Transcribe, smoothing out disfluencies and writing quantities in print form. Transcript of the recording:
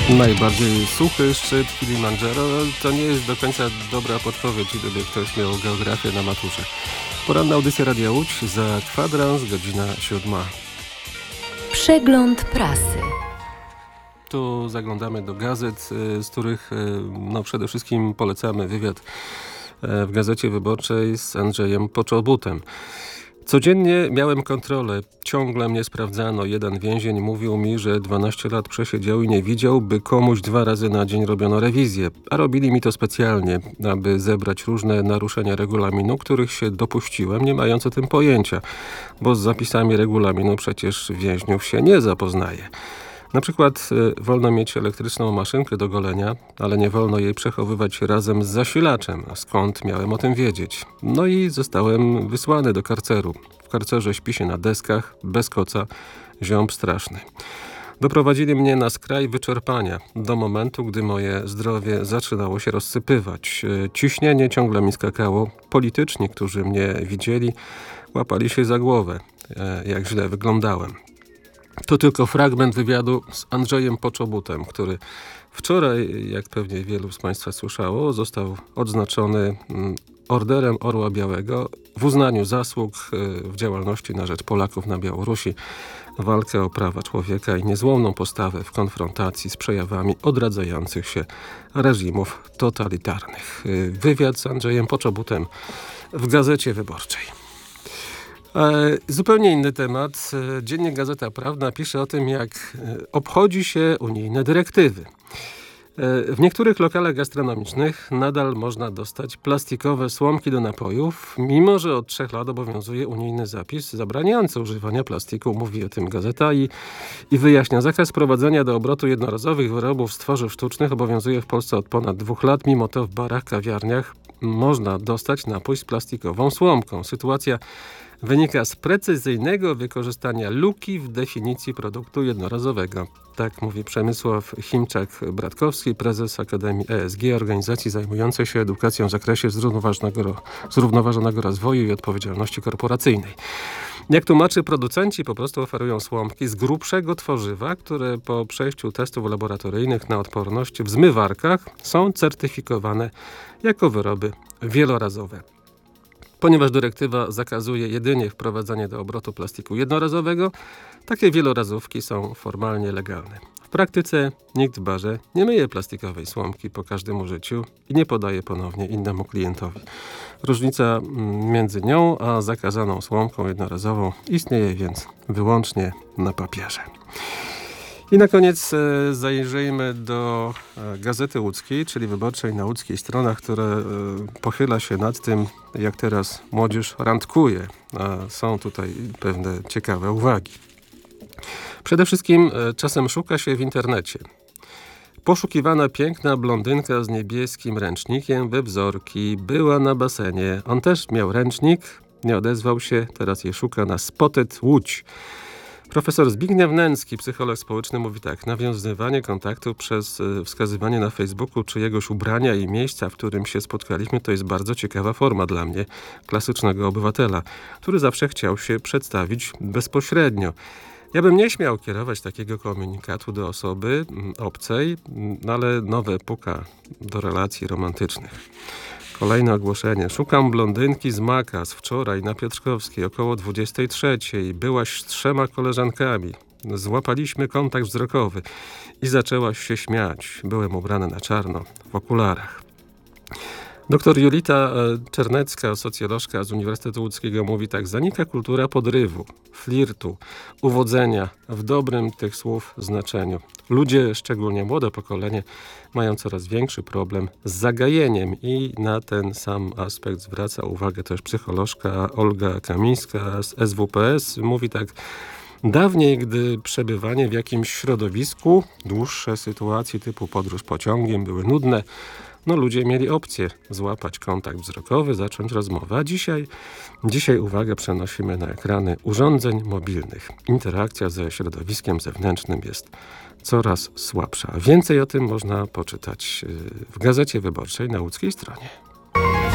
Najbardziej suchy szczyt Kilimandżaro to nie jest do końca dobra podpowiedź, gdyby ktoś miał geografię na maturze. Poranna audycja Radia Łódź, za kwadrans, godzina 7. Przegląd prasy. Tu zaglądamy do gazet, z których przede wszystkim polecamy wywiad w Gazecie Wyborczej z Andrzejem Poczobutem. Codziennie miałem kontrolę, ciągle mnie sprawdzano. Jeden więzień mówił mi, że 12 lat przesiedział i nie widział, by komuś 2 razy na dzień robiono rewizję. A robili mi to specjalnie, aby zebrać różne naruszenia regulaminu, których się dopuściłem, nie mając o tym pojęcia. Bo z zapisami regulaminu przecież więźniów się nie zapoznaje. Na przykład wolno mieć elektryczną maszynkę do golenia, ale nie wolno jej przechowywać razem z zasilaczem. Skąd miałem o tym wiedzieć? No i zostałem wysłany do karceru. W karcerze śpi się na deskach, bez koca, ziąb straszny. Doprowadzili mnie na skraj wyczerpania, do momentu, gdy moje zdrowie zaczynało się rozsypywać. Ciśnienie ciągle mi skakało. Polityczni, którzy mnie widzieli, łapali się za głowę, jak źle wyglądałem. To tylko fragment wywiadu z Andrzejem Poczobutem, który wczoraj, jak pewnie wielu z Państwa słyszało, został odznaczony Orderem Orła Białego w uznaniu zasług w działalności na rzecz Polaków na Białorusi, walkę o prawa człowieka i niezłomną postawę w konfrontacji z przejawami odradzających się reżimów totalitarnych. Wywiad z Andrzejem Poczobutem w Gazecie Wyborczej. Zupełnie inny temat. Dziennik Gazeta Prawna pisze o tym, jak obchodzi się unijne dyrektywy. W niektórych lokalach gastronomicznych nadal można dostać plastikowe słomki do napojów, mimo że od 3 lat obowiązuje unijny zapis zabraniający używania plastiku. Mówi o tym gazeta i wyjaśnia. Zakaz wprowadzania do obrotu jednorazowych wyrobów z tworzyw sztucznych obowiązuje w Polsce od ponad 2 lat. Mimo to w barach, kawiarniach można dostać napój z plastikową słomką. Sytuacja wynika z precyzyjnego wykorzystania luki w definicji produktu jednorazowego. Tak mówi Przemysław Chimczak-Bratkowski, prezes Akademii ESG, organizacji zajmującej się edukacją w zakresie zrównoważonego rozwoju i odpowiedzialności korporacyjnej. Jak tłumaczy, producenci po prostu oferują słomki z grubszego tworzywa, które po przejściu testów laboratoryjnych na odporność w zmywarkach są certyfikowane jako wyroby wielorazowe. Ponieważ dyrektywa zakazuje jedynie wprowadzania do obrotu plastiku jednorazowego, takie wielorazówki są formalnie legalne. W praktyce nikt w barze nie myje plastikowej słomki po każdym użyciu i nie podaje ponownie innemu klientowi. Różnica między nią a zakazaną słomką jednorazową istnieje więc wyłącznie na papierze. I na koniec zajrzyjmy do Gazety Łódzkiej, czyli Wyborczej na łódzkich stronach, które pochyla się nad tym, jak teraz młodzież randkuje. Są tutaj pewne ciekawe uwagi. Przede wszystkim czasem szuka się w internecie. Poszukiwana piękna blondynka z niebieskim ręcznikiem we wzorki była na basenie. On też miał ręcznik, nie odezwał się, teraz je szuka na Spotted Łódź. Profesor Zbigniew Nęcki, psycholog społeczny, mówi tak: nawiązywanie kontaktu przez wskazywanie na Facebooku czyjegoś ubrania i miejsca, w którym się spotkaliśmy, to jest bardzo ciekawa forma dla mnie, klasycznego obywatela, który zawsze chciał się przedstawić bezpośrednio. Ja bym nie śmiał kierować takiego komunikatu do osoby obcej, ale nowe puka do relacji romantycznych. Kolejne ogłoszenie. Szukam blondynki z Maka z wczoraj na Piotrkowskiej około 23:00. Byłaś z 3 koleżankami. Złapaliśmy kontakt wzrokowy i zaczęłaś się śmiać. Byłem ubrany na czarno, w okularach. Doktor Julita Czernecka, socjolożka z Uniwersytetu Łódzkiego, mówi tak: zanika kultura podrywu, flirtu, uwodzenia w dobrym tych słów znaczeniu. Ludzie, szczególnie młode pokolenie, mają coraz większy problem z zagajeniem i na ten sam aspekt zwraca uwagę też psycholożka Olga Kamińska z SWPS. Mówi tak: dawniej, gdy przebywanie w jakimś środowisku, dłuższe sytuacje typu podróż pociągiem były nudne, ludzie mieli opcję złapać kontakt wzrokowy, zacząć rozmowę, a dzisiaj uwagę przenosimy na ekrany urządzeń mobilnych. Interakcja ze środowiskiem zewnętrznym jest coraz słabsza. Więcej o tym można poczytać w Gazecie Wyborczej na łódzkiej stronie.